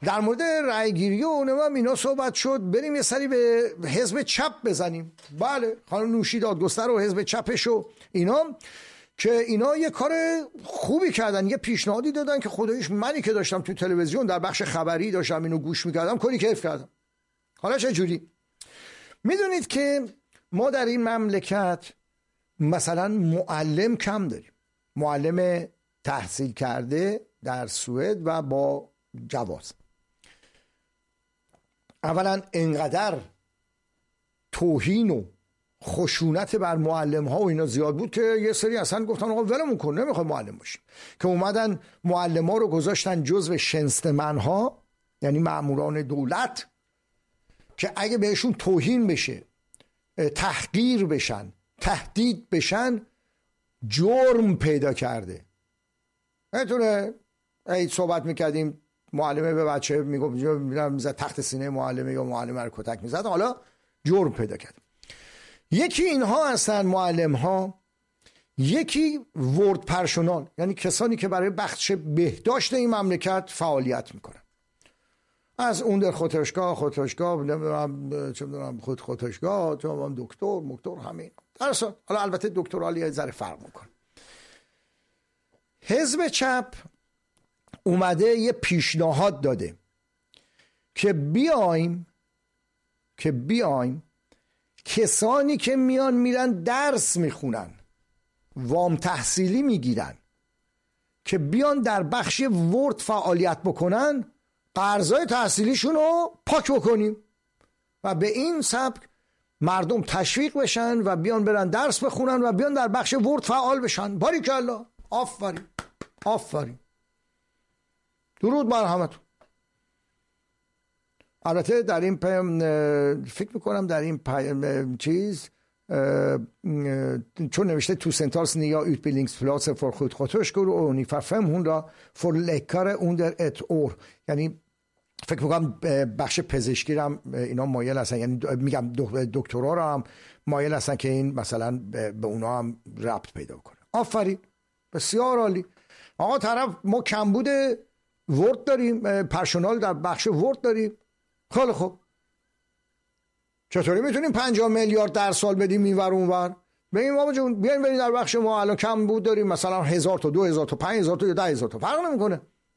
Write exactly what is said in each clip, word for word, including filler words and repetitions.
در مورد رأی گیری و اونم اینا صحبت شد، بریم یه سری به حزب چپ بزنیم. بله، خانم نوشی دادگستر و حزب چپش و اینا که اینا یه کار خوبی کردن، یه پیشنهادی دادن که خداییش منی که داشتم تو تلویزیون در بخش خبری داشتم اینو گوش میکردم کلی کیف کردم. حالا چه جوری؟ میدونید که ما در این مملکت مثلا معلم کم داریم، معلم تحصیل کرده در سوئد و با جواز. اولا انقدر توهین و خشونت بر معلم ها و اینا زیاد بود که یه سری اصلا گفتن آقا ولمون کن، نمیخوای معلم باشیم، که اومدن معلم ها رو گذاشتن جزو شنستمن ها، یعنی ماموران دولت، که اگه بهشون توهین بشه، تحقیر بشن، تهدید بشن، جرم پیدا کرده. نتونه ای صحبت میکردیم معلمه به بچه میگفت میرم میزد تحت سینه معلمه یا معلمه رو کتک میزد، حالا جرم پیدا کرد. یکی اینها هستن معلم ها، یکی ورد پرسونال، یعنی کسانی که برای بخش بهداشت این مملکت فعالیت میکنن، از اون در خودروشگاه خودروشگاه نمیدونم چه میدونم خود خودروشگاه تو دکتر مکتر همین درسا. حالا البته دکترال یه ذره فرق میکنه. حزب چپ اومده یه پیشنهاد داده که بیایم که بیایم کسانی که میان میرن درس میخونن، وام تحصیلی میگیرن، که بیان در بخش ورد فعالیت بکنن، قرضای تحصیلیشون رو پاک بکنیم و به این سبک مردم تشویق بشن و بیان برن درس بخونن و بیان در بخش ورد فعال بشن. باریکالله، آفرین آفرین، درود بر همتون. البته در این پیام فکر میکنم در این پیام چیز چون نوشته تو سنتارس نیا utbildningsplats för sjuksköterskor och ungefär femhundra får läkare under ett år، یعنی فکر میکنم بخش پزشکی هم اینا مایل هستن، یعنی میگم دکترا رو هم مایل هستن که این مثلا به اونا هم ربط پیدا کنه. آفرین، بسیار عالی. آقا طرف ما کمبود ورد داریم، پرسونال در بخش ورد داریم، خیلی خوب، چطوری میتونیم پنجاه میلیارد در سال بدیم اینور اونور؟ ببین بابا جون بیاین برید در بخش ما الان کم بود داریم، مثلا هزار تا دو هزار تا پنج هزار تا یا ده هزار تا، فرق نمیکنه.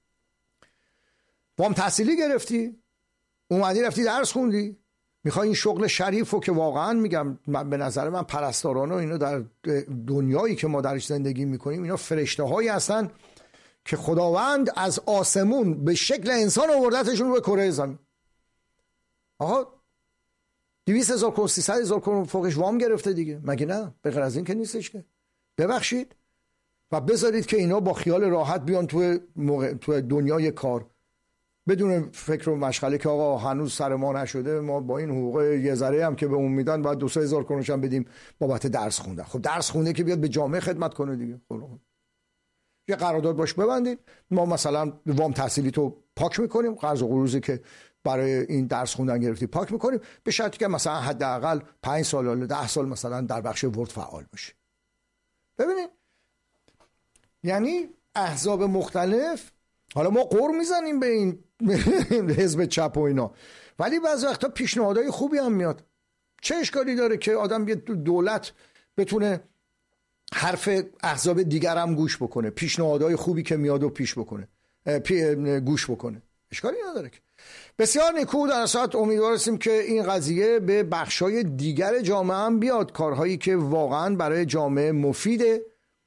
وام تحصیلی گرفتی، اومدی رفتی درس خوندی، میخوای این شغل شریفو که واقعا میگم من به نظر من پرستارانه اینو در دنیایی که ما درش زندگی میکنیم اینا فرشته هایی هستن که خداوند از آسمون به شکل انسان آوردتشون رو به کره زمین. آقا دویست هزار کرون سیصد هزار کرون فوقش وام گرفته دیگه، مگه نه؟ به غیر از این که نیستش که. ببخشید و بذارید که اینا با خیال راحت بیان تو موقع تو دنیای کار بدون فکر و مشغله که آقا هنوز سر ما نشده، ما با این حقوق یه ذره هم که به اون میدن باید دو سه هزار کرونش هم بدیم بابت درس خوندن. خب درس خونده که بیاد به جامعه خدمت کنه دیگه. خب یه قرارداد باش ببندید، ما مثلا وام تحصیلی تو پاک میکنیم، قرض و قروضی که برای این درس خوندن گرفتی پاک میکنیم، به شرطی که مثلا حداقل پنج سال یا ده سال مثلا در بخش ورد فعال باشی. ببینید یعنی احزاب مختلف، حالا ما قور میزنیم به این حزب چپ و اینا، ولی بعضی وقتا پیشنهادهای خوبی هم میاد. چه اشکالی داره که آدم یه دولت بتونه حرف احزاب دیگر هم گوش بکنه، پیشنهادهای خوبی که میاد و پیش بکنه پی گوش بکنه، اشکالی نداره که. بسیار نیکو، در ساعت امیدوار هستیم که این قضیه به بخشای دیگر جامعه هم بیاد، کارهایی که واقعا برای جامعه مفیده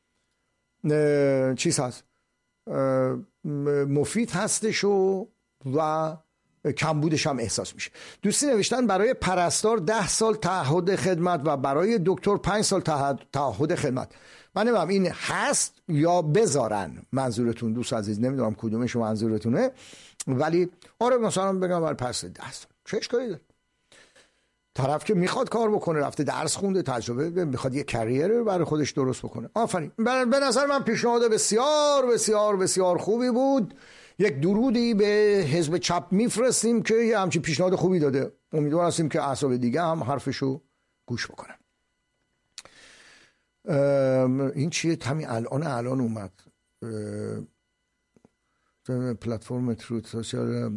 چیز هست مفید هستش و و کمبودش هم احساس میشه. دوستی نوشتن برای پرستار ده سال تعهد خدمت و برای دکتر پنج سال تعهد خدمت. من نمیدونم این هست یا بذارن منظورتون دوست عزیز، نمیدونم کدومش منظورتونه، ولی آره مثلا بگم برای پس ده سال چه اشکالی داره؟ طرف که میخواد کار بکنه، رفته درس خونده، تجربه، میخواد یه کریر برای خودش درست بکنه. آفرین. به نظر من پیشنهاد بسیار بسیار بسیار خوبی بود. یک درودی به حزب چپ میفرستیم که یه همچین پیشنهاد خوبی داده. امیدوار هستیم که احزاب دیگه هم حرفشو گوش بکنن. این چیه؟ همین الان الان اومد پلتفرم تروت سوشال